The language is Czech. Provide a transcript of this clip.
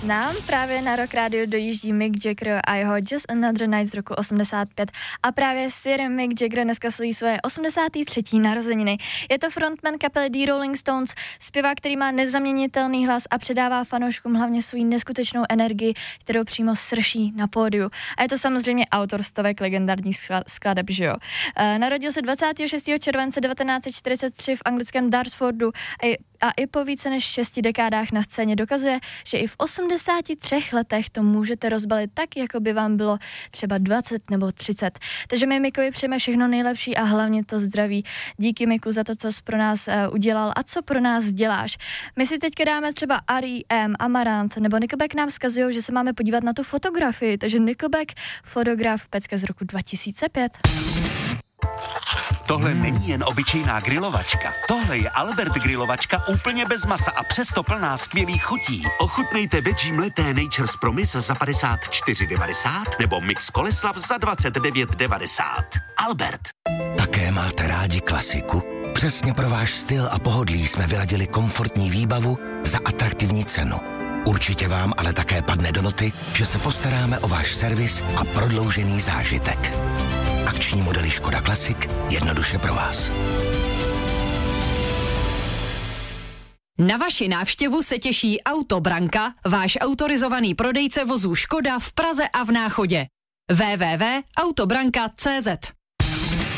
nám právě na Rock Radio dojíždí Mick Jagger a jeho Just Another Night z roku 85 a právě Sir Mick Jagger dneska slaví svoje 83. narozeniny. Je to frontman kapely The Rolling Stones, zpěvák, který má nezaměnitelný hlas a předává fanouškům hlavně svou neskutečnou energii, kterou přímo srší na pódiu. A je to samozřejmě autor stovek legendárních skladeb, že jo. Narodil se 26. července 1943 v anglickém Dartfordu a i po více než 6 dekádách na scéně dokazuje, že i v 83 letech to můžete rozbalit tak, jako by vám bylo třeba 20 nebo 30. Takže my Mikovi přejeme všechno nejlepší a hlavně to zdraví. Díky Miku za to, co jsi pro nás udělal a co pro nás děláš. My si teďka dáme třeba R.E.M., Amarant nebo Nickelback nám vzkazují, že se máme podívat na tu fotografii, takže Nickelback, fotograf, pecka z roku 2005. Tohle není jen obyčejná grilovačka. Tohle je Albert grilovačka úplně bez masa a přesto plná skvělých chutí. Ochutnejte veggie mleté Nature's Promise za 54,90 nebo mix Koleslav za 29,90. Albert. Také máte rádi klasiku? Přesně pro váš styl a pohodlí jsme vyladili komfortní výbavu za atraktivní cenu. Určitě vám ale také padne do noty, že se postaráme o váš servis a prodloužený zážitek. Akční modely Škoda Classic jednoduše pro vás. Na vaši návštěvu se těší Autobranka, váš autorizovaný prodejce vozů Škoda v Praze a v Náchodě. www.autobranka.cz